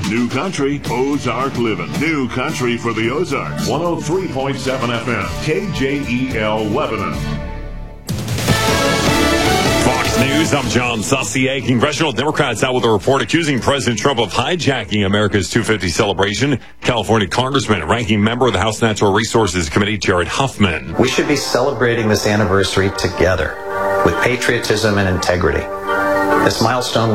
New country, Ozark living. New country for the Ozarks. 103.7 FM, KJEL Lebanon. Fox News, I'm John Saucier. Congressional Democrats out with a report accusing President Trump of hijacking America's 250 celebration. California Congressman and ranking member of the House Natural Resources Committee, Jared Huffman. We should be celebrating this anniversary together with patriotism and integrity. This milestone